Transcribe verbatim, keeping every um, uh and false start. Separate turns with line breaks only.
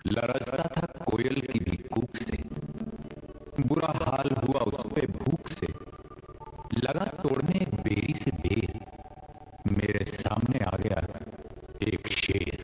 लरजता था कोयल की भी कूक से, बुरा हाल हुआ उस पे भूख से, लगा तोड़ने एक बेरी से बेर, मेरे सामने आ गया एक शेर।